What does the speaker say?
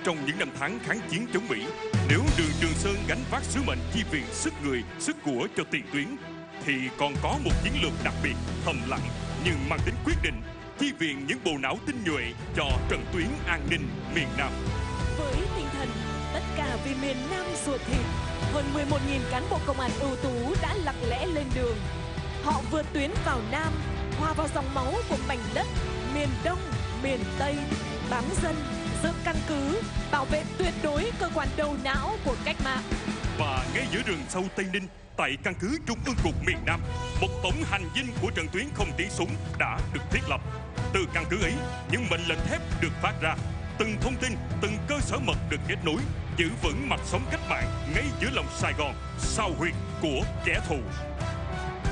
Trong những năm tháng kháng chiến chống Mỹ, nếu đường Trường Sơn gánh vác sứ mệnh chi viện sức người, sức của cho tiền tuyến, thì còn có một chiến lược đặc biệt, thầm lặng nhưng mang tính quyết định, chi viện những bộ não tinh nhuệ cho trận tuyến an ninh miền Nam. Với tinh thần tất cả vì miền Nam ruột thịt, hơn 11.000 cán bộ công an ưu tú đã lặng lẽ lên đường. Họ vượt tuyến vào Nam, hòa vào dòng máu của mảnh đất miền Đông, miền Tây, bám dân, giữ căn cứ, bảo vệ tuyệt đối cơ quan đầu não của cách mạng. Và ngay giữa rừng sâu Tây Ninh, tại căn cứ Trung ương cục miền Nam, một tổng hành dinh của trận tuyến không tiếng súng đã được thiết lập. Từ căn cứ ấy, những mệnh lệnh thép được phát ra, từng thông tin, từng cơ sở mật được kết nối, giữ vững mặt sống cách mạng ngay giữa lòng Sài Gòn, sao huyệt của kẻ thù.